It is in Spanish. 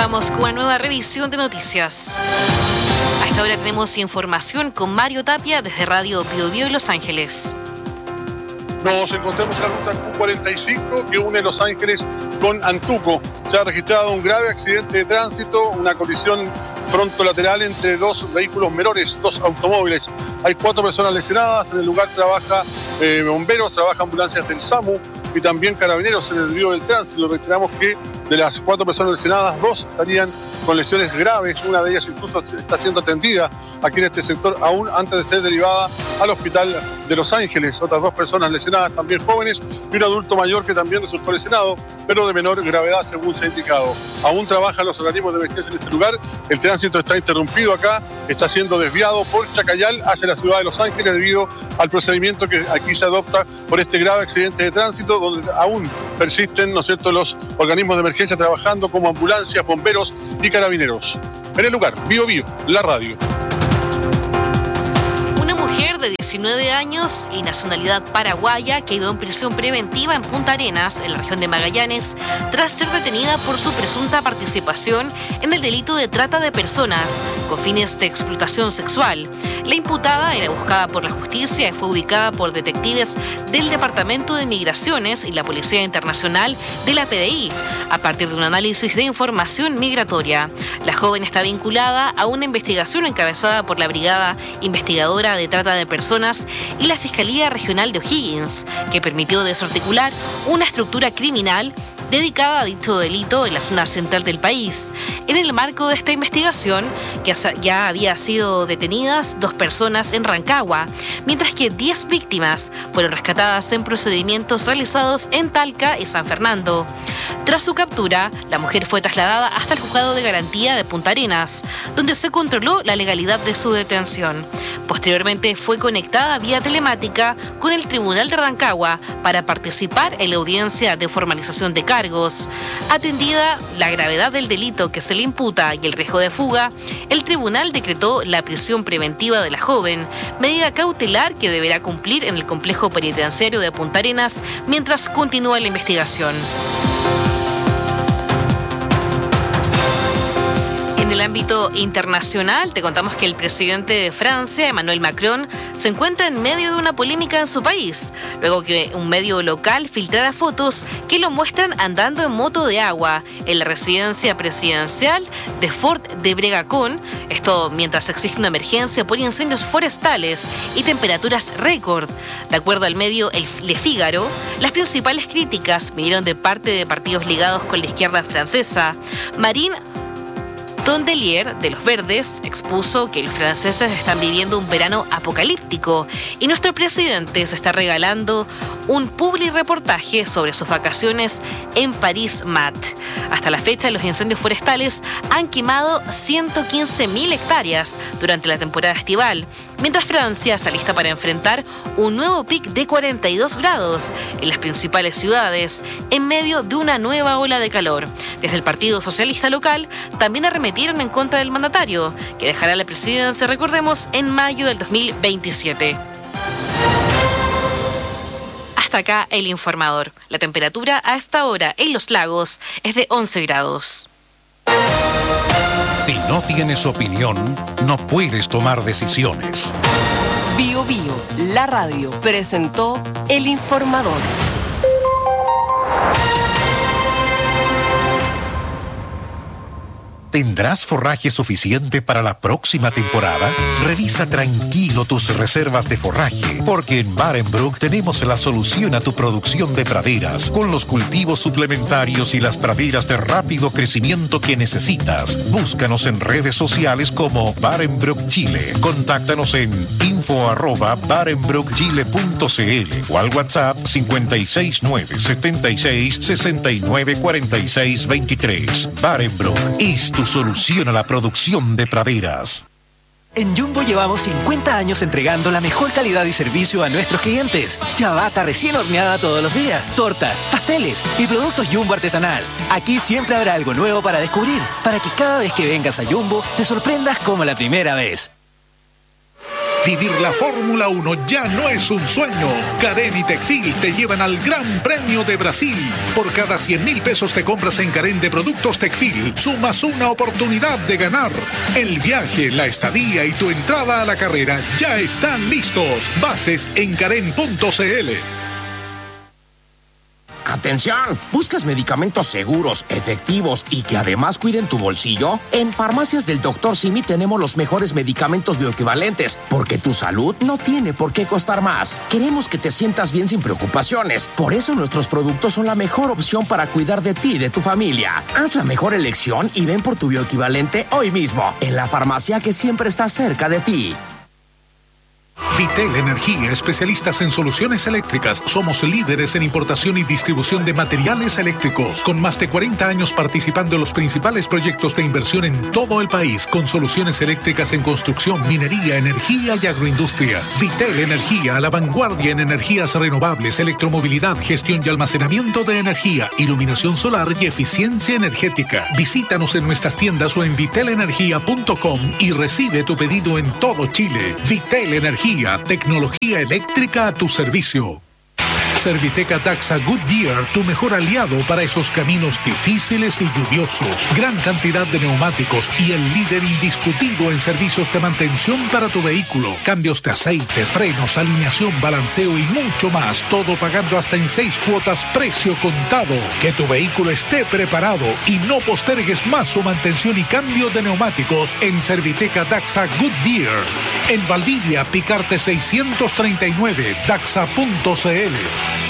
Vamos con una nueva revisión de noticias. A esta hora tenemos información con Mario Tapia desde Radio Bio Bio Los Ángeles. Nos encontramos en la ruta Q45 que une Los Ángeles con Antuco. Se ha registrado un grave accidente de tránsito, una colisión frontolateral entre dos vehículos menores, dos automóviles. Hay 4 personas lesionadas. En el lugar trabaja bomberos, trabaja ambulancias del SAMU y también carabineros en el desvío del tránsito. Reiteramos que de las 4 personas lesionadas, 2 estarían con lesiones graves. Una de ellas incluso está siendo atendida aquí en este sector aún antes de ser derivada al hospital de Los Ángeles. Otras 2 personas lesionadas, también jóvenes, y un adulto mayor que también resultó lesionado, pero de menor gravedad según se ha indicado. Aún trabajan los organismos de emergencia en este lugar. El tránsito está interrumpido acá, está siendo desviado por Chacayal hacia la ciudad de Los Ángeles debido al procedimiento que aquí se adopta por este grave accidente de tránsito, donde aún persisten, ¿no es cierto?, los organismos de emergencia trabajando como ambulancias, bomberos y carabineros. En el lugar, Bio Bio, la radio. Una mujer de 19 años y nacionalidad paraguaya quedó en prisión preventiva en Punta Arenas, en la región de Magallanes, tras ser detenida por su presunta participación en el delito de trata de personas con fines de explotación sexual. La imputada era buscada por la justicia y fue ubicada por detectives del Departamento de Migraciones y la Policía Internacional de la PDI, a partir de un análisis de información migratoria. La joven está vinculada a una investigación encabezada por la Brigada Investigadora de Trata de Personas y la Fiscalía Regional de O'Higgins, que permitió desarticular una estructura criminal dedicada a dicho delito en la zona central del país. En el marco de esta investigación, que ya había sido detenidas 2 personas en Rancagua, mientras que 10 víctimas fueron rescatadas en procedimientos realizados en Talca y San Fernando. Tras su captura, la mujer fue trasladada hasta el juzgado de garantía de Punta Arenas, donde se controló la legalidad de su detención. Posteriormente fue conectada vía telemática con el Tribunal de Rancagua para participar en la audiencia de formalización de cargos. Atendida la gravedad del delito que se le imputa y el riesgo de fuga, el tribunal decretó la prisión preventiva de la joven, medida cautelar que deberá cumplir en el complejo penitenciario de Punta Arenas mientras continúa la investigación. En el ámbito internacional, te contamos que el presidente de Francia, Emmanuel Macron, se encuentra en medio de una polémica en su país, luego que un medio local filtrara fotos que lo muestran andando en moto de agua en la residencia presidencial de Fort de Bregacón, esto mientras existe una emergencia por incendios forestales y temperaturas récord. De acuerdo al medio Le Figaro, las principales críticas vinieron de parte de partidos ligados con la izquierda francesa. Marine Tondelier, de Los Verdes, expuso que los franceses están viviendo un verano apocalíptico y nuestro presidente se está regalando un publireportaje sobre sus vacaciones en París-Mat. Hasta la fecha, los incendios forestales han quemado 115.000 hectáreas durante la temporada estival, mientras Francia se alista para enfrentar un nuevo pic de 42 grados en las principales ciudades en medio de una nueva ola de calor. Desde el Partido Socialista local también arremetieron en contra del mandatario, que dejará la presidencia, recordemos, en mayo del 2027. Hasta acá el informador. La temperatura a esta hora en Los Lagos es de 11 grados. Si no tienes opinión, no puedes tomar decisiones. Bio Bio, la radio, presentó El Informador. ¿Tendrás forraje suficiente para la próxima temporada? Revisa tranquilo tus reservas de forraje, porque en Barenbroek tenemos la solución a tu producción de praderas, con los cultivos suplementarios y las praderas de rápido crecimiento que necesitas. Búscanos en redes sociales como Barenbroek Chile. Contáctanos en info@barenbroekchile.cl o al WhatsApp 569 76 69 46 23. Barenbroek es tu solución a la producción de praderas. En Jumbo llevamos 50 años entregando la mejor calidad y servicio a nuestros clientes. Ciabatta recién horneada todos los días, tortas, pasteles y productos Jumbo artesanal. Aquí siempre habrá algo nuevo para descubrir, para que cada vez que vengas a Jumbo te sorprendas como la primera vez. Vivir la Fórmula 1 ya no es un sueño. Carén y Tecfil te llevan al Gran Premio de Brasil. Por cada 100.000 pesos te compras en Carén de productos Tecfil, sumas una oportunidad de ganar. El viaje, la estadía y tu entrada a la carrera ya están listos. Bases en carén.cl. ¡Atención! ¿Buscas medicamentos seguros, efectivos y que además cuiden tu bolsillo? En Farmacias del Dr. Simi tenemos los mejores medicamentos bioequivalentes, porque tu salud no tiene por qué costar más. Queremos que te sientas bien sin preocupaciones. Por eso nuestros productos son la mejor opción para cuidar de ti y de tu familia. Haz la mejor elección y ven por tu bioequivalente hoy mismo, en la farmacia que siempre está cerca de ti. Vitel Energía, especialistas en soluciones eléctricas. Somos líderes en importación y distribución de materiales eléctricos, con más de 40 años participando en los principales proyectos de inversión en todo el país, con soluciones eléctricas en construcción, minería, energía y agroindustria. Vitel Energía, a la vanguardia en energías renovables, electromovilidad, gestión y almacenamiento de energía, iluminación solar y eficiencia energética. Visítanos en nuestras tiendas o en vitelenergia.com y recibe tu pedido en todo Chile. Vitel Energía, tecnología eléctrica a tu servicio. Serviteca Daxa Goodyear, tu mejor aliado para esos caminos difíciles y lluviosos. Gran cantidad de neumáticos y el líder indiscutido en servicios de mantención para tu vehículo. Cambios de aceite, frenos, alineación, balanceo y mucho más. Todo pagando hasta en 6 cuotas, precio contado. Que tu vehículo esté preparado y no postergues más su mantención y cambio de neumáticos en Serviteca Daxa Goodyear. En Valdivia, Picarte 639, daxa.cl.